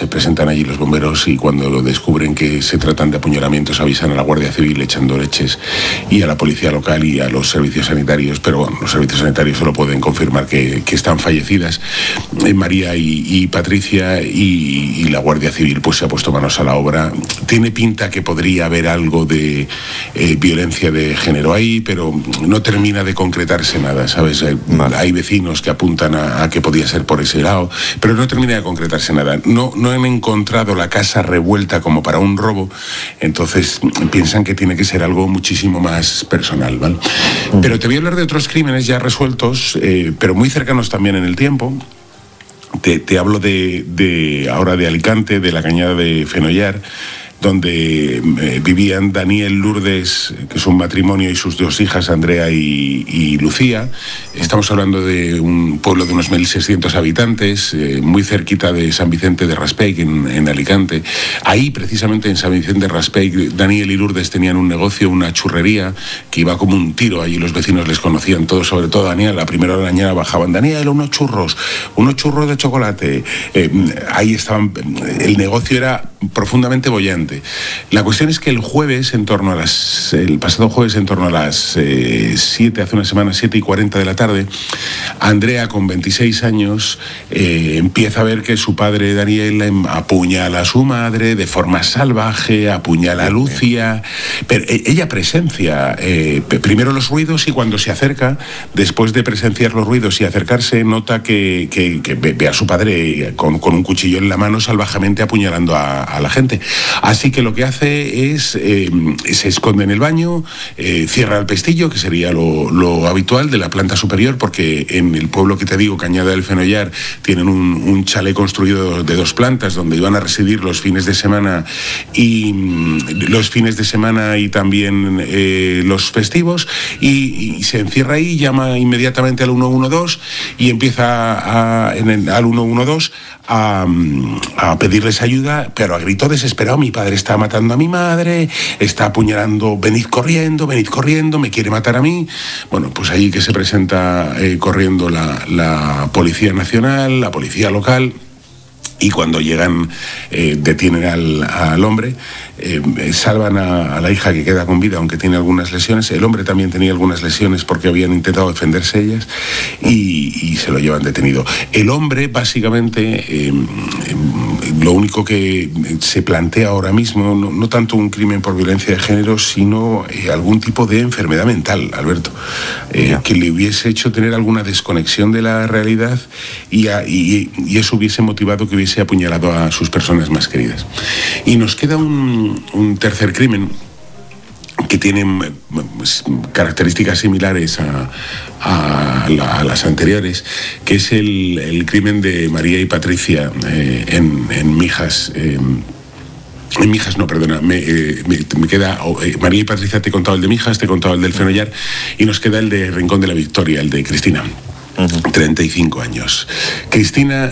se presentan allí los bomberos y cuando lo descubren que se tratan de apuñalamientos avisan a la Guardia Civil echando leches y a la policía local y a los servicios sanitarios, pero bueno, los servicios sanitarios solo pueden confirmar que están fallecidas María y Patricia, y la Guardia Civil pues se ha puesto manos a la obra. Tiene pinta que podría haber algo de violencia de género ahí, pero no termina de concretarse nada, ¿sabes? Hay vecinos que apuntan a que podía ser por ese lado, pero no termina de concretarse nada. No han encontrado la casa revuelta como para un robo, entonces piensan que tiene que ser algo muchísimo más personal, ¿vale? Pero te voy a hablar de otros crímenes ya resueltos, pero muy cercanos también en el tiempo. Te hablo ahora de Alicante, de la Cañada de Fenollar, donde vivían Daniel Lourdes, que es un matrimonio, y sus dos hijas, Andrea y Lucía. Estamos hablando de un pueblo de unos 1.600 habitantes, muy cerquita de San Vicente de Raspeig, en Alicante. Ahí, precisamente en San Vicente de Raspeig, Daniel y Lourdes tenían un negocio, una churrería, que iba como un tiro. Allí los vecinos les conocían todos, sobre todo Daniel. A la primera hora de la mañana bajaban: Daniel, unos churros de chocolate. Ahí estaban. El negocio era profundamente bollante. La cuestión es que el pasado jueves, en torno a las 7, hace una semana, 7:40 de la tarde, Andrea, con 26 años, empieza a ver que su padre Daniel apuñala a su madre de forma salvaje, apuñala a Lucía, pero ella presencia primero los ruidos, y cuando se acerca, después de presenciar los ruidos y acercarse, nota que ve a su padre con un cuchillo en la mano salvajemente apuñalando a la gente. Así que lo que hace es, se esconde en el baño, cierra el pestillo, que sería lo habitual, de la planta superior, porque en el pueblo que te digo, Cañada del Fenollar, tienen un chalet construido de 2 plantas donde iban a residir los fines de semana y también los festivos, y se encierra ahí, llama inmediatamente al 112 y empieza al 112 a pedirles ayuda, pero a grito desesperado: mi padre está matando a mi madre, está apuñalando, venid corriendo, me quiere matar a mí. Bueno, pues ahí que se presenta corriendo la Policía Nacional, la policía local, y cuando llegan detienen al hombre, salvan a la hija, que queda con vida, aunque tiene algunas lesiones. El hombre también tenía algunas lesiones porque habían intentado defenderse ellas, y se lo llevan detenido. El hombre, básicamente, lo único que se plantea ahora mismo, no tanto un crimen por violencia de género, sino algún tipo de enfermedad mental, Alberto, que le hubiese hecho tener alguna desconexión de la realidad, y eso hubiese motivado que hubiese apuñalado a sus personas más queridas. Y nos queda un tercer crimen que tiene características similares a las anteriores, que es el crimen de María y Patricia en Mijas. En Mijas, no, perdona, me queda María y Patricia. Te he contado el de Mijas, te he contado el del Fenollar, y nos queda el de Rincón de la Victoria, el de Cristina. 35 años. Cristina,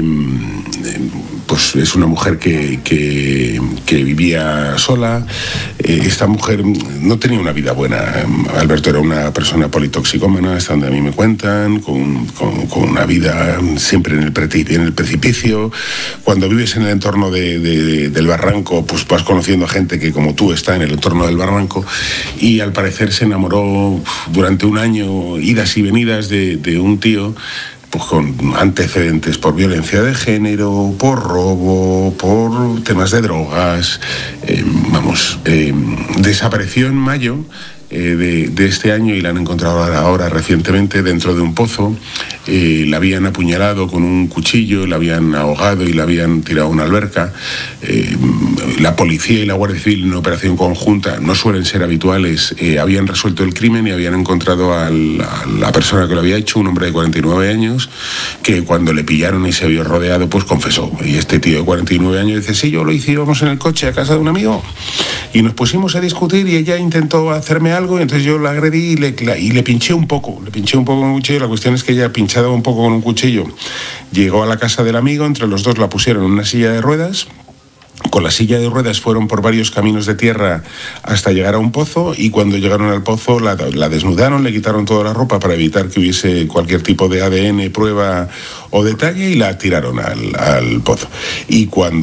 pues es una mujer que vivía sola. Esta mujer no tenía una vida buena. Alberto era una persona politoxicómana, hasta donde a mí me cuentan, con una vida siempre en el precipicio. Cuando vives en el entorno del barranco, pues vas conociendo a gente que, como tú, está en el entorno del barranco, y al parecer se enamoró durante un año, idas y venidas, de un tío pues con antecedentes por violencia de género, por robo, por temas de drogas. Desapareció en mayo de este año, y la han encontrado ahora recientemente dentro de un pozo. La habían apuñalado con un cuchillo, la habían ahogado y la habían tirado a una alberca. La policía y la Guardia Civil, en una operación conjunta, no suelen ser habituales, habían resuelto el crimen y habían encontrado a la persona que lo había hecho, un hombre de 49 años, que cuando le pillaron y se vio rodeado, pues confesó. Y este tío de 49 años dice: sí, yo lo hice, íbamos en el coche a casa de un amigo y nos pusimos a discutir, y ella intentó hacerme algo, y entonces yo la agredí y le pinché un poco con un cuchillo. La cuestión es que ella, pinchada un poco con un cuchillo, llegó a la casa del amigo. Entre los dos la pusieron en una silla de ruedas. Con la silla de ruedas fueron por varios caminos de tierra hasta llegar a un pozo, y cuando llegaron al pozo la desnudaron, le quitaron toda la ropa para evitar que hubiese cualquier tipo de ADN, prueba o detalle, y la tiraron al pozo. Y cuando